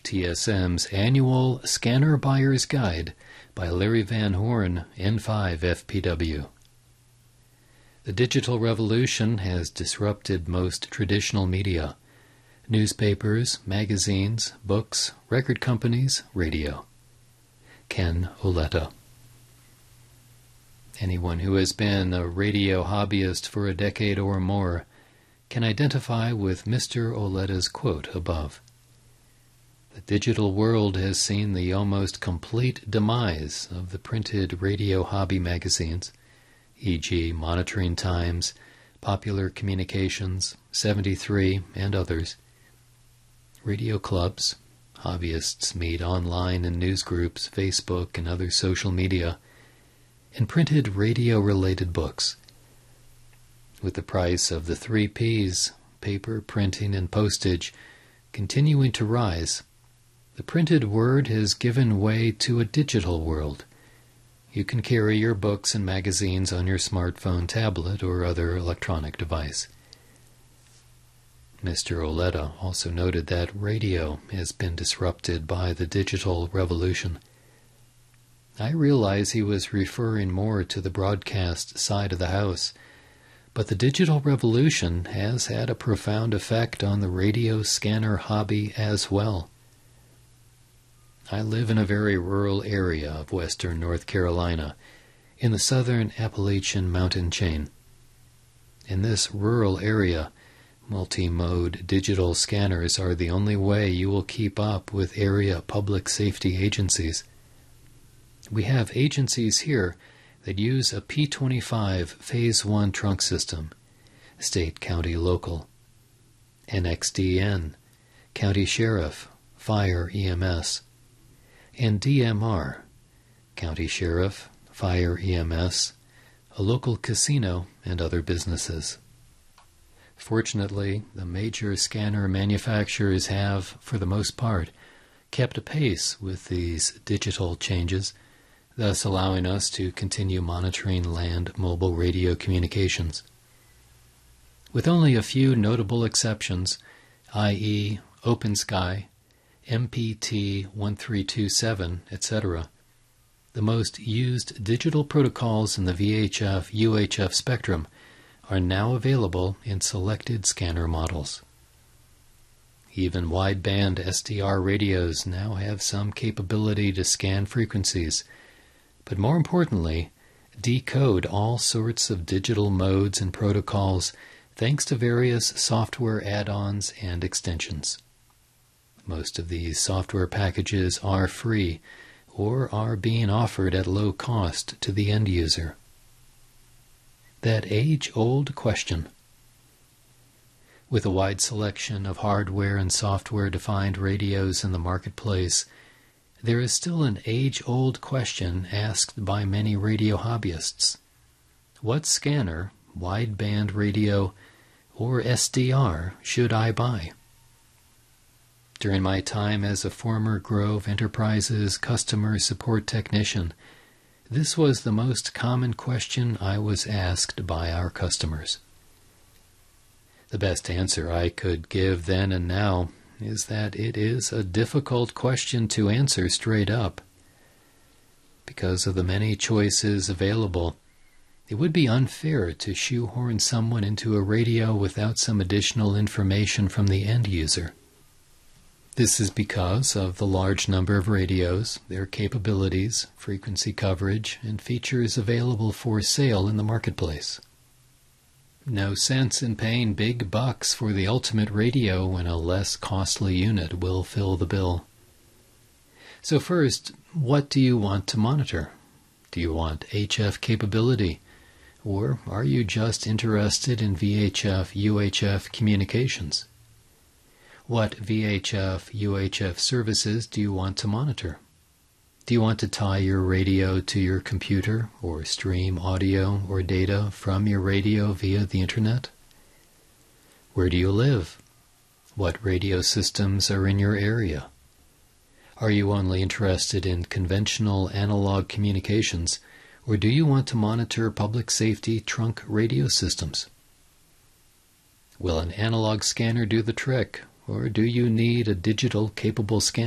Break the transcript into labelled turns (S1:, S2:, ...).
S1: TSM's Annual Scanner Buyer's Guide by Larry Van Horn, N5FPW. The digital revolution has disrupted most traditional media: newspapers, magazines, books, record companies, radio. Ken Auletta. Anyone who has been a radio hobbyist for a decade or more can identify with Mr. Auletta's quote above. The digital world has seen the almost complete demise of the printed radio hobby magazines, e.g. Monitoring Times, Popular Communications, 73, and others. Radio clubs, hobbyists meet online in news groups, Facebook, and other social media, and printed radio-related books. With the price of the 3 Ps, paper, printing, and postage, continuing to rise, the printed word has given way to a digital world. You can carry your books and magazines on your smartphone, tablet, or other electronic device. Mr. Auletta also noted that radio has been disrupted by the digital revolution. I realize he was referring more to the broadcast side of the house, but the digital revolution has had a profound effect on the radio scanner hobby as well. I live in a very rural area of western North Carolina, in the southern Appalachian mountain chain. In this rural area, multi-mode digital scanners are the only way you will keep up with area public safety agencies. We have agencies here that use a P25 Phase 1 trunk system, state, county, local, NXDN, county sheriff, fire, EMS, and DMR, county sheriff, fire, EMS, a local casino, and other businesses. Fortunately, the major scanner manufacturers have, for the most part, kept pace with these digital changes, thus allowing us to continue monitoring land mobile radio communications. With only a few notable exceptions, i.e. OpenSky, MPT 1327, etc., the most used digital protocols in the VHF-UHF spectrum are now available in selected scanner models. Even wideband SDR radios now have some capability to scan frequencies, but more importantly, decode all sorts of digital modes and protocols thanks to various software add-ons and extensions. Most of these software packages are free or are being offered at low cost to the end user. That age-old question. With a wide selection of hardware and software-defined radios in the marketplace, there is still an age-old question asked by many radio hobbyists. What scanner, wideband radio, or SDR should I buy? During my time as a former Grove Enterprises customer support technician, this was the most common question I was asked by our customers. The best answer I could give then and now is that it is a difficult question to answer straight up. Because of the many choices available, it would be unfair to shoehorn someone into a radio without some additional information from the end user. This is because of the large number of radios, their capabilities, frequency coverage, and features available for sale in the marketplace. No sense in paying big bucks for the ultimate radio when a less costly unit will fill the bill. So first, what do you want to monitor? Do you want HF capability? Or are you just interested in VHF-UHF communications? What VHF-UHF services do you want to monitor? Do you want to tie your radio to your computer or stream audio or data from your radio via the internet? Where do you live? What radio systems are in your area? Are you only interested in conventional analog communications, or do you want to monitor public safety trunk radio systems? Will an analog scanner do the trick, or do you need a digital capable scanner?